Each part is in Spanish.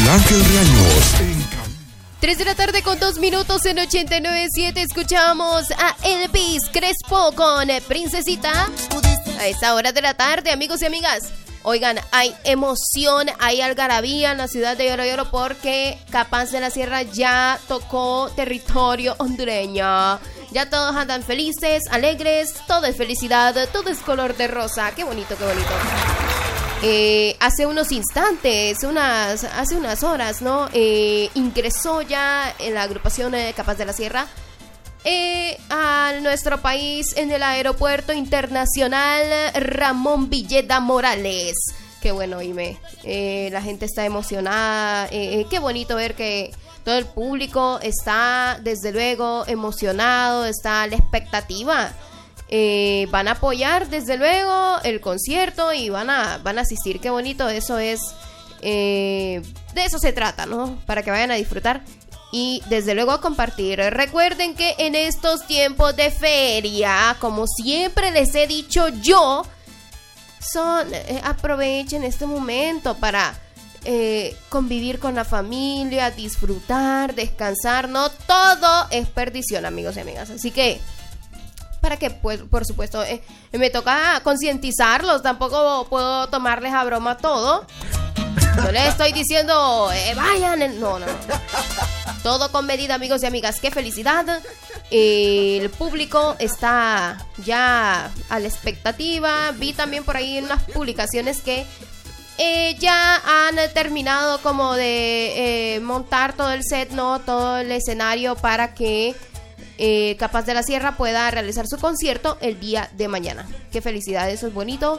Miguel Ángel Riaños. 3 de la tarde con 2 minutos en 89.7. Escuchamos a Elvis Crespo con Princesita. A esta hora de la tarde, amigos y amigas. Oigan, hay emoción, hay algarabía en la ciudad de Lloro porque Capaz de la Sierra ya tocó territorio hondureño. Ya todos andan felices, alegres, todo es felicidad, todo es color de rosa. Qué bonito, qué bonito. Hace unos instantes, hace unas horas, ¿no? Ingresó ya en la agrupación Capaz de la Sierra a nuestro país en el aeropuerto internacional Ramón Villeda Morales. Qué bueno, oíme, la gente está emocionada, qué bonito ver que todo el público está desde luego emocionado, está a la expectativa. Van a apoyar desde luego el concierto y van a asistir, qué bonito, eso es, de eso se trata, ¿no? Para que vayan a disfrutar y desde luego a compartir. Recuerden que en estos tiempos de feria, como siempre les he dicho yo, aprovechen este momento para convivir con la familia, disfrutar, descansar, no todo es perdición, amigos y amigas, así que para que, pues, por supuesto, me toca concientizarlos, tampoco puedo tomarles a broma todo. No les estoy diciendo, vayan, no. Todo con medida, amigos y amigas, qué felicidad. El público está ya a la expectativa. Vi también por ahí unas publicaciones que ya han terminado como de montar todo el set, ¿no? Todo el escenario para que Capaz de la Sierra pueda realizar su concierto el día de mañana. Qué felicidad, eso es bonito.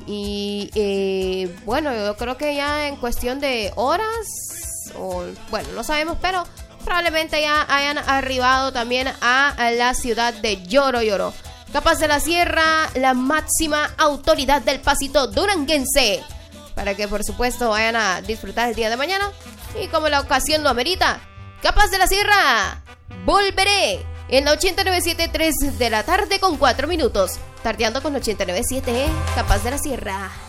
Y bueno, yo creo que ya en cuestión de horas, o bueno, no sabemos, pero probablemente ya hayan arribado también a la ciudad de Lloro. Capaz de la Sierra, la máxima autoridad del pasito duranguense, para que por supuesto vayan a disfrutar el día de mañana. Y como la ocasión lo amerita, Capaz de la Sierra, volveré en la 89.7, 3 de la tarde con 4 minutos. Tardeando con 89.7, Capaz de la Sierra.